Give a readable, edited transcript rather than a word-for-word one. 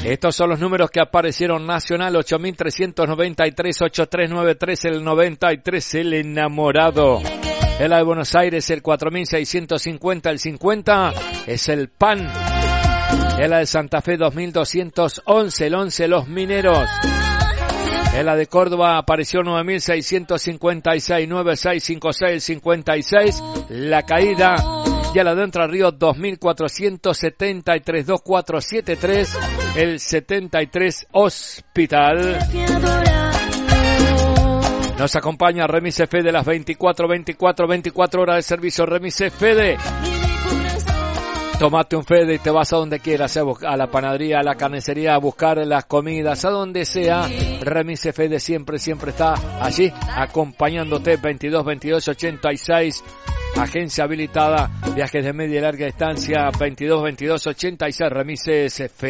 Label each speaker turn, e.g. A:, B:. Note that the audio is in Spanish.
A: Estos son los números que aparecieron. Nacional 8393, 8393, el 93, el enamorado. En la de Buenos Aires el 4650, el 50 es el PAN. En la de Santa Fe 2211, el 11, los Mineros. En la de Córdoba apareció 9656, 9656, 56, la caída. Y a la de Entre Ríos 2473, 2473, el 73, Hospital. Nos acompaña Remise Fede las 24 horas de servicio. Remise Fede. Tomate un Fede y te vas a donde quieras, a la panadería, a la carnicería, a buscar las comidas, a donde sea. Remise Fede siempre está allí acompañándote. 222286, agencia habilitada, viajes de media y larga distancia. 222286, Remises Fede.